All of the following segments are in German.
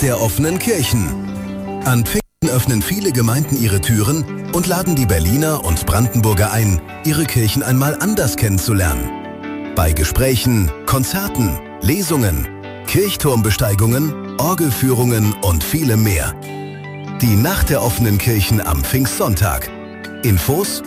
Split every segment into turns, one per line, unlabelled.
Nacht der offenen Kirchen. An Pfingsten öffnen viele Gemeinden ihre Türen und laden die Berliner und Brandenburger ein, ihre Kirchen einmal anders kennenzulernen. Bei Gesprächen, Konzerten, Lesungen, Kirchturmbesteigungen, Orgelführungen und vielem mehr. Die Nacht der offenen Kirchen am Pfingstsonntag. Infos: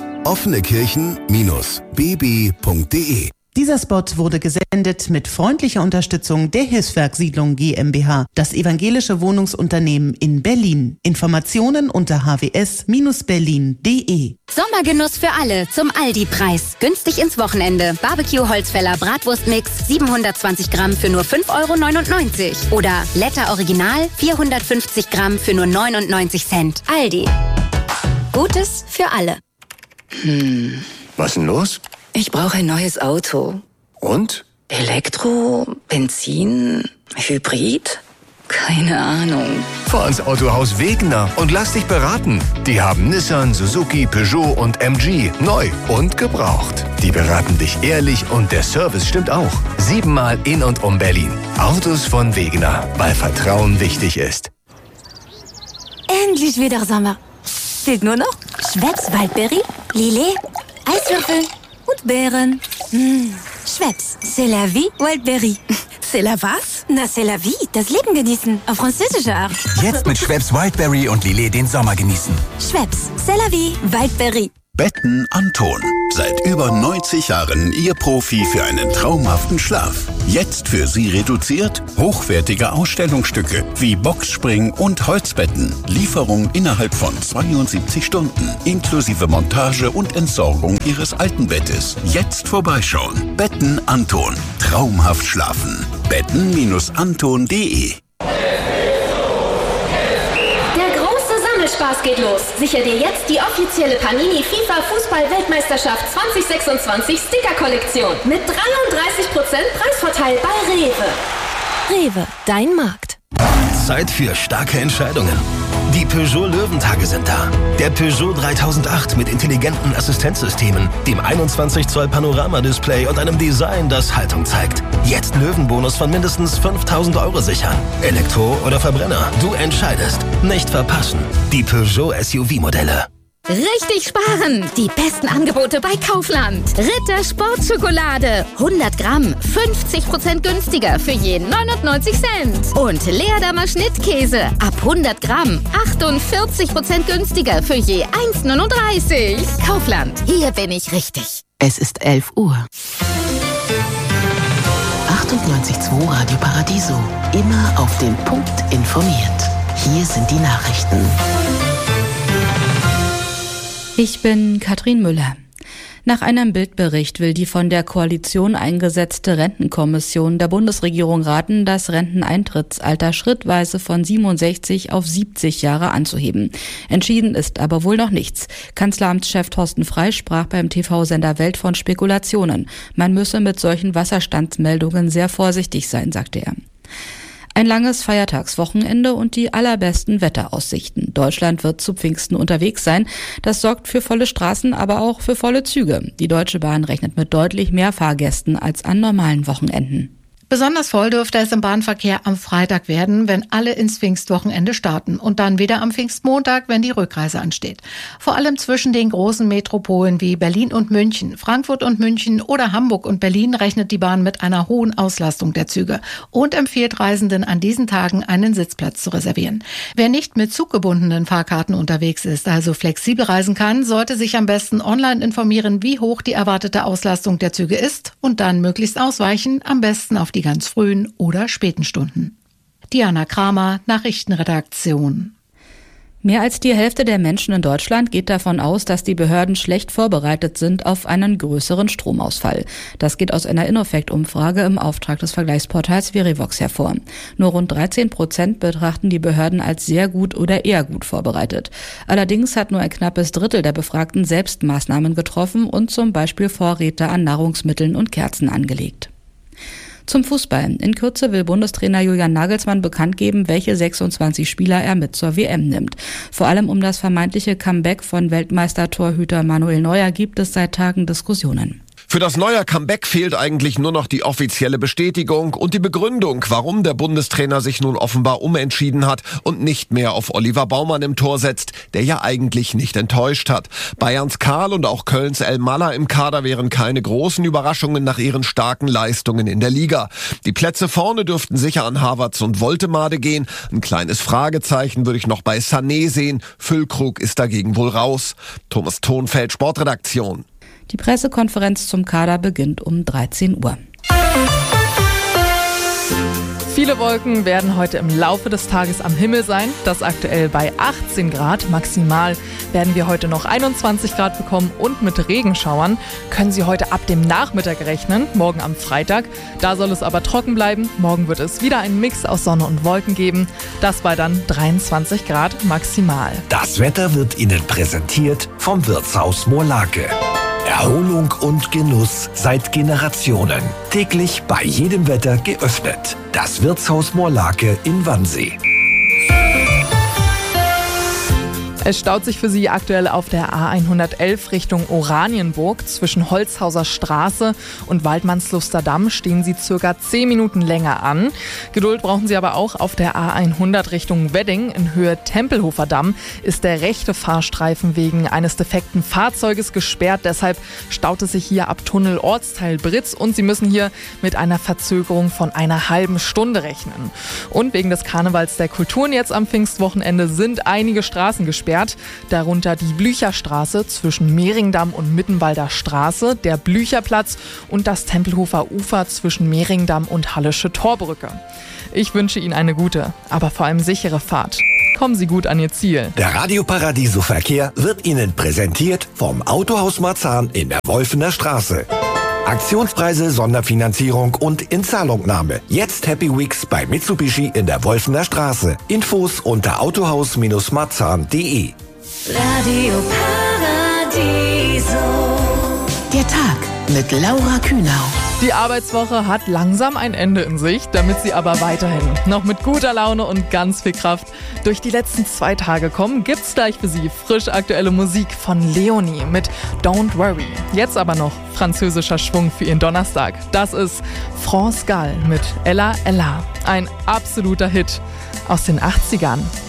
offenekirchen-bb.de.
Dieser Spot wurde gesendet mit freundlicher Unterstützung der Hilfswerk Siedlung GmbH, das evangelische Wohnungsunternehmen in Berlin. Informationen unter hws-berlin.de.
Sommergenuss für alle zum Aldi-Preis. Günstig ins Wochenende. Barbecue-Holzfäller Bratwurstmix 720 Gramm für nur 5,99 €. Oder Letter Original 450 Gramm für nur 99 Cent. Aldi. Gutes für alle.
Was ist denn los?
Ich brauche ein neues Auto.
Und?
Elektro, Benzin, Hybrid? Keine Ahnung.
Fahr ins Autohaus Wegener und lass dich beraten. Die haben Nissan, Suzuki, Peugeot und MG. Neu und gebraucht. Die beraten dich ehrlich und der Service stimmt auch. 7-mal in und um Berlin. Autos von Wegener, weil Vertrauen wichtig ist.
Endlich wieder Sommer. Fehlt nur noch Schweppes Waldberry, Lillet, Eiswürfel und Beeren. Schweppes, c'est la vie, Wildberry.
C'est la was?
Na, c'est la vie, das Leben genießen, auf französische Art.
Jetzt mit Schweppes Wildberry und Lillet den Sommer genießen.
Schweppes, c'est la vie, Wildberry.
Betten Anton. Seit über 90 Jahren Ihr Profi für einen traumhaften Schlaf. Jetzt für Sie reduziert hochwertige Ausstellungsstücke wie Boxspring und Holzbetten. Lieferung innerhalb von 72 Stunden. Inklusive Montage und Entsorgung Ihres alten Bettes. Jetzt vorbeischauen. Betten Anton. Traumhaft schlafen. Betten-anton.de.
Spaß geht los. Sicher dir jetzt die offizielle Panini FIFA Fußball-Weltmeisterschaft 2026 Sticker-Kollektion mit 33% Preisvorteil bei Rewe.
Rewe, dein Markt.
Zeit für starke Entscheidungen. Die Peugeot Löwentage sind da. Der Peugeot 3008 mit intelligenten Assistenzsystemen, dem 21 Zoll Panoramadisplay und einem Design, das Haltung zeigt. Jetzt Löwenbonus von mindestens 5.000 € sichern. Elektro oder Verbrenner, du entscheidest. Nicht verpassen. Die Peugeot SUV-Modelle.
Richtig sparen! Die besten Angebote bei Kaufland. Ritter Sportschokolade. 100 Gramm, 50% günstiger für je 99 Cent. Und Leerdammer Schnittkäse. Ab 100 Gramm, 48% günstiger für je 1,39. Kaufland, hier bin ich richtig.
Es ist 11 Uhr. 98.2 Radio Paradiso. Immer auf den Punkt informiert. Hier sind die Nachrichten.
Ich bin Katrin Müller. Nach einem Bildbericht will die von der Koalition eingesetzte Rentenkommission der Bundesregierung raten, das Renteneintrittsalter schrittweise von 67 auf 70 Jahre anzuheben. Entschieden ist aber wohl noch nichts. Kanzleramtschef Thorsten Frey sprach beim TV-Sender Welt von Spekulationen. Man müsse mit solchen Wasserstandsmeldungen sehr vorsichtig sein, sagte er. Ein langes Feiertagswochenende und die allerbesten Wetteraussichten. Deutschland wird zu Pfingsten unterwegs sein. Das sorgt für volle Straßen, aber auch für volle Züge. Die Deutsche Bahn rechnet mit deutlich mehr Fahrgästen als an normalen Wochenenden.
Besonders voll dürfte es im Bahnverkehr am Freitag werden, wenn alle ins Pfingstwochenende starten und dann wieder am Pfingstmontag, wenn die Rückreise ansteht. Vor allem zwischen den großen Metropolen wie Berlin und München, Frankfurt und München oder Hamburg und Berlin rechnet die Bahn mit einer hohen Auslastung der Züge und empfiehlt Reisenden an diesen Tagen einen Sitzplatz zu reservieren. Wer nicht mit zuggebundenen Fahrkarten unterwegs ist, also flexibel reisen kann, sollte sich am besten online informieren, wie hoch die erwartete Auslastung der Züge ist und dann möglichst ausweichen, am besten auf die ganz frühen oder späten Stunden. Diana Kramer, Nachrichtenredaktion.
Mehr als die Hälfte der Menschen in Deutschland geht davon aus, dass die Behörden schlecht vorbereitet sind auf einen größeren Stromausfall. Das geht aus einer Innofect-Umfrage im Auftrag des Vergleichsportals Verivox hervor. Nur rund 13% betrachten die Behörden als sehr gut oder eher gut vorbereitet. Allerdings hat nur ein knappes Drittel der Befragten selbst Maßnahmen getroffen und zum Beispiel Vorräte an Nahrungsmitteln und Kerzen angelegt. Zum Fußball. In Kürze will Bundestrainer Julian Nagelsmann bekannt geben, welche 26 Spieler er mit zur WM nimmt. Vor allem um das vermeintliche Comeback von Weltmeister-Torhüter Manuel Neuer gibt es seit Tagen Diskussionen.
Für das neue Comeback fehlt eigentlich nur noch die offizielle Bestätigung und die Begründung, warum der Bundestrainer sich nun offenbar umentschieden hat und nicht mehr auf Oliver Baumann im Tor setzt, der ja eigentlich nicht enttäuscht hat. Bayerns Karl und auch Kölns El Malla im Kader wären keine großen Überraschungen nach ihren starken Leistungen in der Liga. Die Plätze vorne dürften sicher an Havertz und Woltemade gehen. Ein kleines Fragezeichen würde ich noch bei Sané sehen. Füllkrug ist dagegen wohl raus. Thomas Thonfeld, Sportredaktion.
Die Pressekonferenz zum Kader beginnt um 13 Uhr.
Viele Wolken werden heute im Laufe des Tages am Himmel sein. Das aktuell bei 18 Grad. Maximal werden wir heute noch 21 Grad bekommen und mit Regenschauern können Sie heute ab dem Nachmittag rechnen, morgen am Freitag. Da soll es aber trocken bleiben. Morgen wird es wieder einen Mix aus Sonne und Wolken geben. Das bei dann 23 Grad maximal.
Das Wetter wird Ihnen präsentiert vom Wirtshaus Moorlake. Erholung und Genuss seit Generationen. Täglich bei jedem Wetter geöffnet. Das Wirtshaus Moorlake in Wannsee.
Es staut sich für Sie aktuell auf der A111 Richtung Oranienburg. Zwischen Holzhauser Straße und Waldmannsluster Damm stehen Sie circa 10 Minuten länger an. Geduld brauchen Sie aber auch auf der A100 Richtung Wedding. In Höhe Tempelhofer Damm ist der rechte Fahrstreifen wegen eines defekten Fahrzeuges gesperrt. Deshalb staut es sich hier ab Tunnel Ortsteil Britz und Sie müssen hier mit einer Verzögerung von einer halben Stunde rechnen. Und wegen des Karnevals der Kulturen jetzt am Pfingstwochenende sind einige Straßen gesperrt. Darunter die Blücherstraße zwischen Mehringdamm und Mittenwalder Straße, der Blücherplatz und das Tempelhofer Ufer zwischen Mehringdamm und Hallische Torbrücke. Ich wünsche Ihnen eine gute, aber vor allem sichere Fahrt. Kommen Sie gut an Ihr Ziel.
Der Radio Paradiso Verkehr wird Ihnen präsentiert vom Autohaus Marzahn in der Wolfener Straße. Aktionspreise, Sonderfinanzierung und Inzahlungnahme. Jetzt Happy Weeks bei Mitsubishi in der Wolfener Straße. Infos unter autohaus-marzahn.de.
Radio Paradiso.
Der Tag mit Laura Kühnau.
Die Arbeitswoche hat langsam ein Ende in Sicht, damit Sie aber weiterhin noch mit guter Laune und ganz viel Kraft durch die letzten 2 Tage kommen, gibt's gleich für Sie frisch aktuelle Musik von Leonie mit Don't Worry. Jetzt aber noch französischer Schwung für Ihren Donnerstag. Das ist France Gall mit Ella Ella. Ein absoluter Hit aus den 80ern.